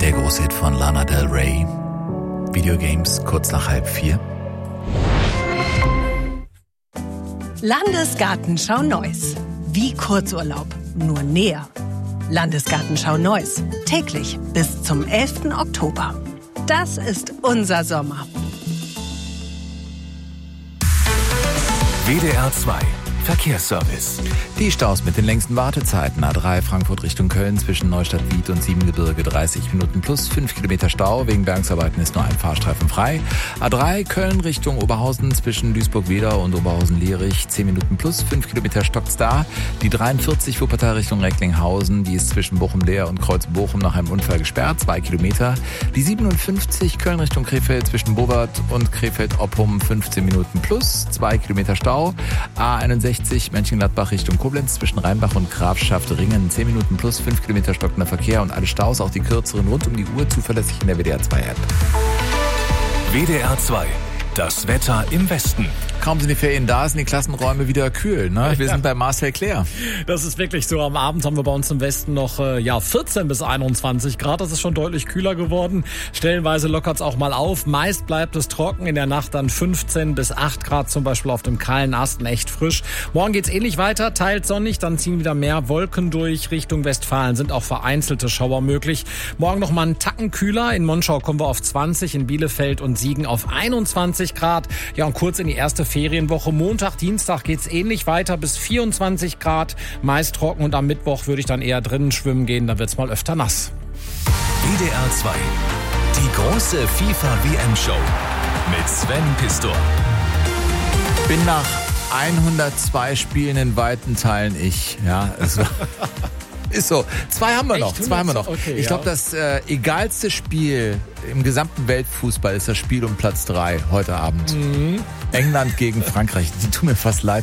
Der große Hit von Lana Del Rey. Videogames kurz nach 3:30. Landesgartenschau Neuss. Wie Kurzurlaub, nur näher. Landesgartenschau Neuss. Täglich bis zum 11. Oktober. Das ist unser Sommer. WDR 2 Verkehrsservice. Die Staus mit den längsten Wartezeiten. A3 Frankfurt Richtung Köln zwischen Neustadt-Wied und Siebengebirge 30 Minuten plus 5 Kilometer Stau. Wegen Bergungsarbeiten ist nur ein Fahrstreifen frei. A3 Köln Richtung Oberhausen zwischen Duisburg-Wedau und Oberhausen-Lierich 10 Minuten plus 5 Kilometer stockt's da. Die 43 Wuppertal Richtung Recklinghausen, die ist zwischen Bochum-Leer und Kreuz-Bochum nach einem Unfall gesperrt, 2 Kilometer. Die 57 Köln Richtung Krefeld zwischen Bovard und Krefeld-Oppum 15 Minuten plus 2 Kilometer Stau. A61 Mönchengladbach Richtung Koblenz zwischen Rheinbach und Grafschaft-Ringen 10 Minuten plus 5 Kilometer stockender Verkehr und alle Staus, auch die kürzeren rund um die Uhr, zuverlässig in der WDR 2 App. WDR 2. Das Wetter im Westen. Kaum sind die Ferien da, sind die Klassenräume wieder kühl. Ne? Wir sind bei Marcel Claire. Das ist wirklich so. Am Abend haben wir bei uns im Westen noch 14 bis 21 Grad. Das ist schon deutlich kühler geworden. Stellenweise lockert's auch mal auf. Meist bleibt es trocken. In der Nacht dann 15 bis 8 Grad, zum Beispiel auf dem kahlen Ast, echt frisch. Morgen geht's ähnlich weiter, teils sonnig. Dann ziehen wieder mehr Wolken durch. Richtung Westfalen sind auch vereinzelte Schauer möglich. Morgen noch mal einen Tacken kühler. In Monschau kommen wir auf 20, in Bielefeld und Siegen auf 21 Grad. Ja, und kurz in die erste Ferienwoche. Montag, Dienstag geht's ähnlich weiter bis 24 Grad. Meist trocken und am Mittwoch würde ich dann eher drinnen schwimmen gehen. Da wird's mal öfter nass. WDR 2. Die große FIFA-WM-Show mit Sven Pistor. Bin nach 102 Spielen in weiten Teilen ich. Ja, also ist so. Zwei haben wir noch. Okay, ich glaube, das egalste Spiel im gesamten Weltfußball ist das Spiel um Platz 3 heute Abend. England gegen Frankreich. Die tun mir fast leid.